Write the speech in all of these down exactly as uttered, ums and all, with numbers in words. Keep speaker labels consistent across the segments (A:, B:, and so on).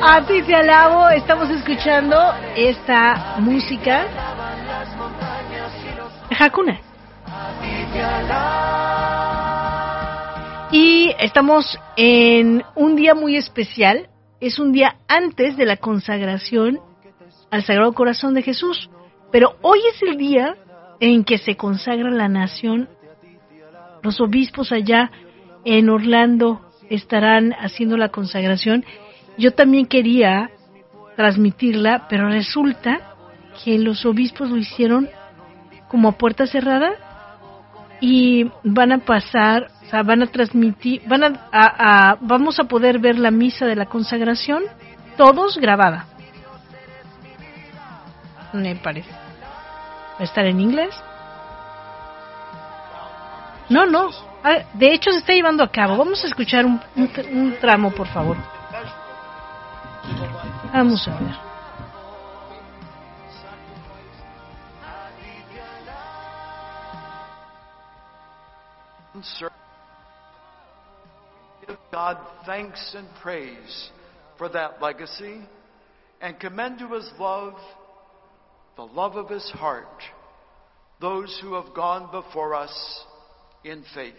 A: A ti te alabo, estamos escuchando esta música de Hakuna. Y estamos en un día muy especial, es un día antes de la consagración al Sagrado Corazón de Jesús, pero hoy es el día en que se consagra la nación. Los obispos allá en Orlando estarán haciendo la consagración. Yo también quería transmitirla, pero resulta que los obispos lo hicieron como a puerta cerrada y van a pasar, o sea, van a transmitir, van a, a, a vamos a poder ver la misa de la consagración, todos grabada. Me parece. ¿Va a estar en inglés? No, no. De hecho, se está llevando a cabo. Vamos a escuchar un, un, un tramo, por favor. Vamos a ver.
B: Give God thanks and praise for that legacy and commend to His love the love of His heart, those who have gone before us in faith.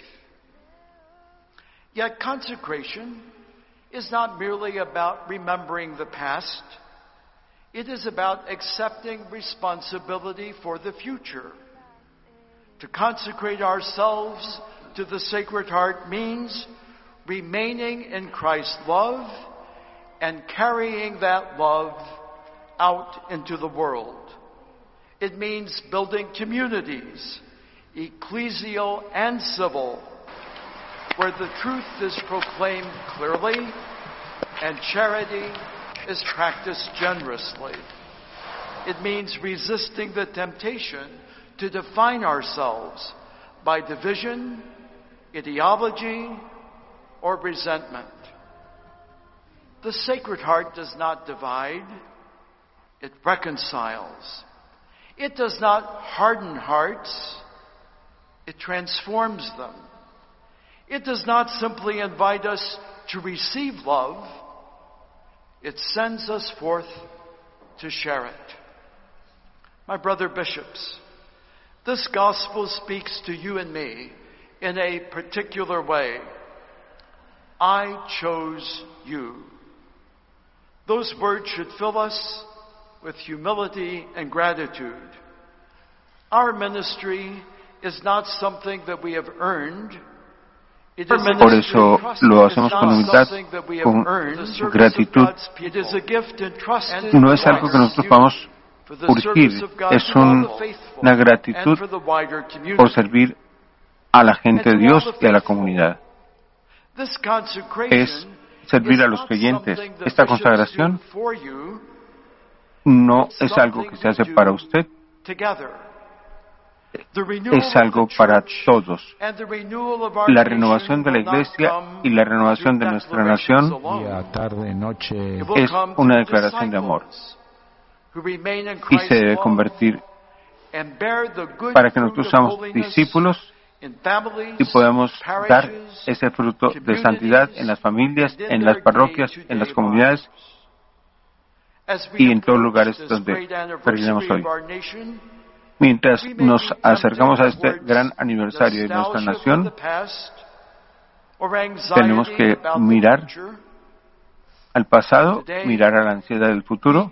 B: Yet consecration is not merely about remembering the past. It is about accepting responsibility for the future. To consecrate ourselves to the Sacred Heart means remaining in Christ's love and carrying that love out into the world. It means building communities, ecclesial and civil, where the truth is proclaimed clearly and charity is practiced generously. It means resisting the temptation to define ourselves by division, ideology, or resentment. The Sacred Heart does not divide, it reconciles. It does not harden hearts, it transforms them. It does not simply invite us to receive love, it sends us forth to share it. My brother bishops, this gospel speaks to you and me in a particular way. I chose you. Those words should fill us with humility and gratitude. Our ministry is not something that we have earned.
C: Por eso lo hacemos con humildad, con gratitud. No es algo que nosotros podamos urgir, es un, una gratitud por servir a la gente de Dios y a la comunidad. Es servir a los creyentes. Esta consagración no es algo que se hace para usted, es algo para todos. La renovación de la Iglesia y la renovación de nuestra nación
D: día, tarde, noche,
C: es una declaración de amor y se debe convertir para que nosotros seamos discípulos y podamos dar ese fruto de santidad en las familias, en las parroquias, en las comunidades y en todos los lugares donde peregrinamos hoy. Mientras nos acercamos a este gran aniversario de nuestra nación, tenemos que mirar al pasado, mirar a la ansiedad del futuro.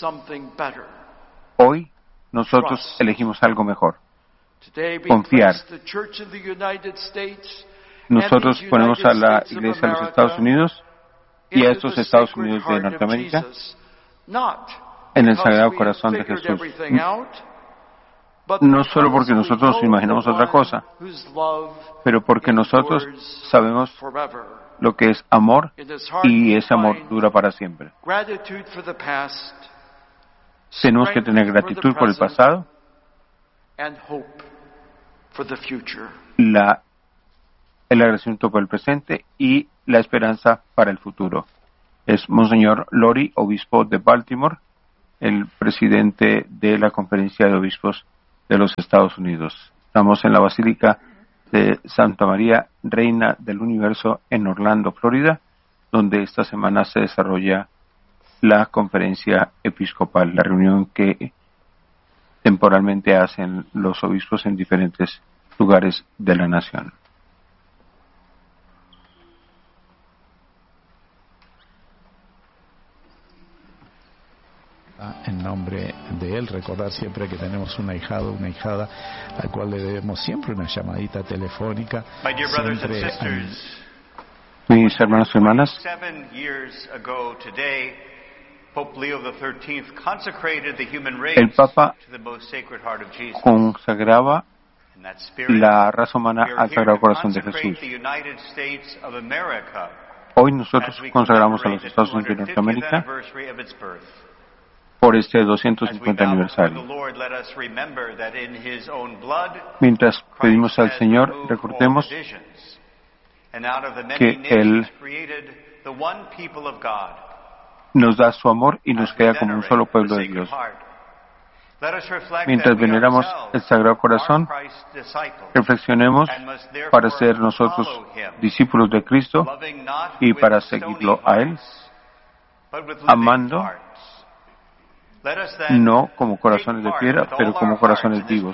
C: Hoy nosotros elegimos algo mejor. Confiar. Nosotros ponemos a la Iglesia de los Estados Unidos y a estos Estados Unidos de Norteamérica en el Sagrado Corazón de Jesús. No solo porque nosotros nos imaginamos otra cosa, pero porque nosotros sabemos lo que es amor y ese amor dura para siempre. Tenemos que tener gratitud por el pasado, la, el agradecimiento por el presente y la esperanza para el futuro. Es Monseñor Lori, obispo de Baltimore, el presidente de la Conferencia de Obispos de los Estados Unidos. Estamos en la Basílica de Santa María, Reina del Universo, en Orlando, Florida, donde esta semana se desarrolla la conferencia episcopal, la reunión que temporalmente hacen los obispos en diferentes lugares de la nación.
D: En nombre de él, recordar siempre que tenemos un ahijado, una ahijada, al cual le debemos siempre una llamadita telefónica. Siempre,
C: mis hermanos y hermanas, el Papa consagraba la raza humana al Sagrado Corazón de Jesús. Hoy nosotros consagramos a los Estados Unidos de Norteamérica por este doscientos cincuenta aniversario. Mientras pedimos al Señor, recordemos que Él nos da su amor y nos crea como un solo pueblo de Dios. Mientras veneramos el Sagrado Corazón, reflexionemos para ser nosotros discípulos de Cristo y para seguirlo a Él, amando, no como corazones de piedra, pero como corazones vivos.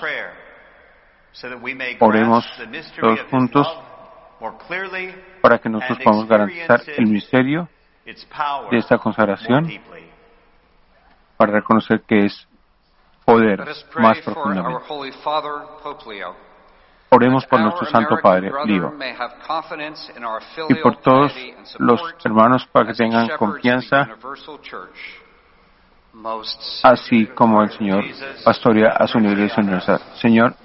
C: Oremos todos juntos para que nosotros podamos garantizar el misterio de esta consagración, para reconocer que es poder más profundamente. Oremos por nuestro Santo Padre, Lío, y por todos los hermanos para que tengan confianza, así como el Señor pastorea a su iglesia universal. Señor,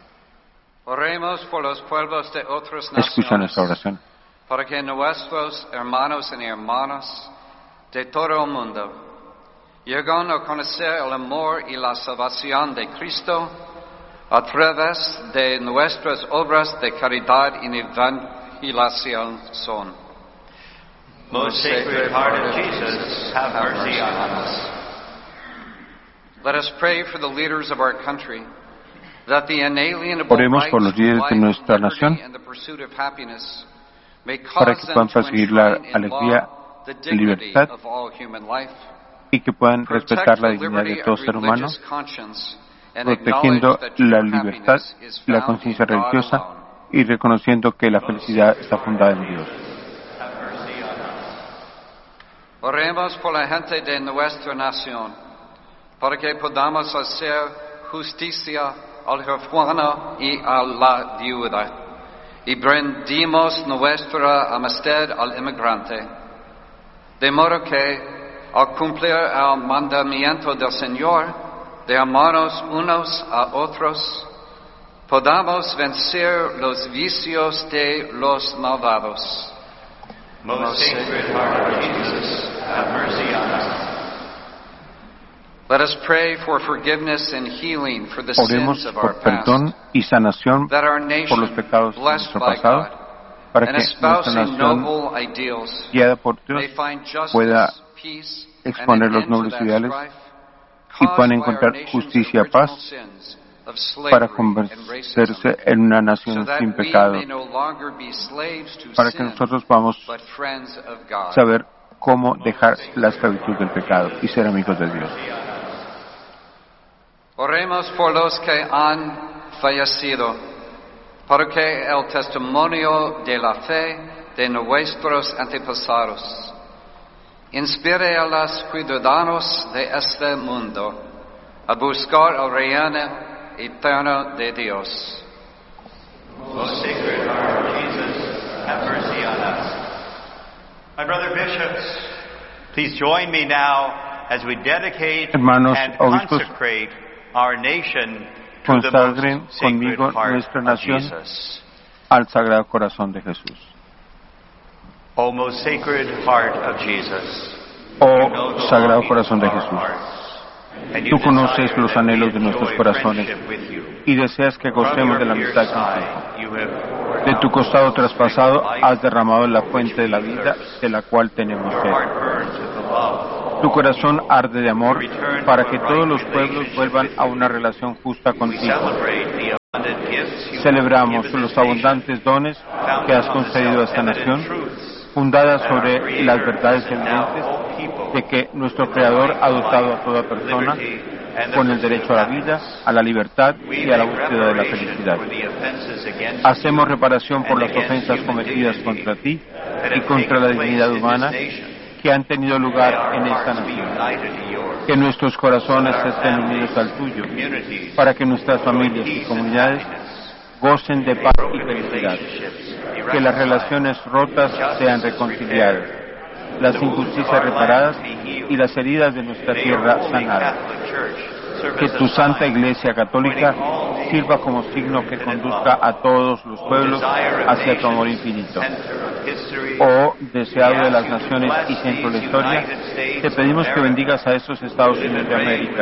C: escucha nuestra oración.
E: Para que nuestros hermanos y hermanas de todo el mundo lleguen a conocer el amor y la salvación de Cristo a través de nuestras obras de caridad y evangelización son.
F: Most Sacred Heart of Jesus, have mercy on us.
E: Let us pray for the leaders of our country, that the inalienable
C: Oremos por los líderes de nuestra nación, para que puedan perseguir la alegría, la libertad, y que puedan respetar la dignidad de todo ser humano, protegiendo la libertad, la conciencia religiosa y reconociendo que la felicidad está fundada en Dios.
E: Oremos por la gente de nuestra nación, para que podamos hacer justicia al huérfano y a la viuda, y brindemos nuestra amistad al inmigrante, de modo que, al cumplir el mandamiento del Señor, de amarnos unos a otros, podamos vencer los vicios de los malvados.
F: Most Sacred Heart of Jesus, have mercy on us.
E: Let us pray for forgiveness and healing for the
C: Oremos
E: sins of
C: por
E: our past,
C: perdón y sanación
E: that our
C: por
E: nation,
C: los pecados de
E: blessed
C: nuestro
E: by
C: pasado,
E: God,
C: para
E: and
C: que nuestra
E: espousing
C: nación,
E: noble ideals,
C: guiada por Dios,
E: may find justice,
C: pueda
E: peace,
C: exponer
E: and
C: los
E: an end to
C: nobles
E: that
C: ideales
E: strife,
C: y
E: caused
C: puedan
E: by
C: encontrar
E: our nation's
C: justicia y
E: original
C: paz
E: sins of slavery
C: para
E: and
C: convertirse
E: racism,
C: en una
E: so
C: nación
E: that
C: sin
E: we
C: pecado,
E: may no longer be slaves to
C: para que
E: sin,
C: nosotros podamos
E: but friends of God.
C: saber cómo dejar la esclavitud del pecado y ser amigos de Dios.
E: Oremos por los que han fallecido, para que el testimonio de la fe de nuestros antepasados inspire a los ciudadanos de este mundo a buscar el reino eterno de Dios.
F: Most Sacred Heart of Jesus, have mercy on us. My brother bishops, please join me now as we dedicate
C: Hermanos
F: and
C: obispos,
F: consecrate our nation to the
C: consagren
F: most Sacred
C: conmigo
F: Heart
C: nuestra
F: of
C: nación
F: Jesus.
C: al Sagrado Corazón de Jesús.
F: O most Sacred Heart of Jesus,
C: Oh Sagrado Corazón de Jesús, tú conoces los anhelos de nuestros corazones y deseas que gocemos de la amistad contigo. De tu costado traspasado has derramado la fuente de la vida de la cual tenemos sed. Tu corazón arde de amor para que todos los pueblos vuelvan a una relación justa contigo. Celebramos los abundantes dones que has concedido a esta nación, fundada sobre las verdades evidentes de que nuestro Creador ha dotado a toda persona con el derecho a la vida, a la libertad y a la búsqueda de la felicidad. Hacemos reparación por las ofensas cometidas contra ti y contra la dignidad humana que han tenido lugar en esta nación. Que nuestros corazones estén unidos al tuyo, para que nuestras familias y comunidades gocen de paz y felicidad. Que las relaciones rotas sean reconciliadas, las injusticias reparadas y las heridas de nuestra tierra sanadas. Que tu Santa Iglesia Católica sirva como signo que conduzca a todos los pueblos hacia tu amor infinito. Oh deseado de las naciones y centro de la historia, te pedimos que bendigas a estos Estados Unidos de América.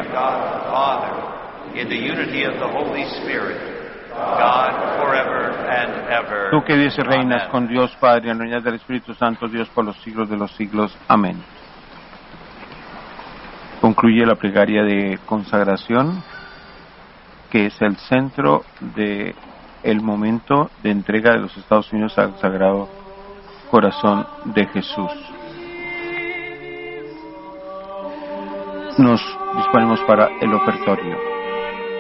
C: Tú que vives y reinas con Dios Padre, en la unidad del Espíritu Santo, Dios por los siglos de los siglos. Amén. Concluye la plegaria de consagración, que es el centro de el momento de entrega de los Estados Unidos al Sagrado Corazón de Jesús. Nos disponemos para el ofertorio.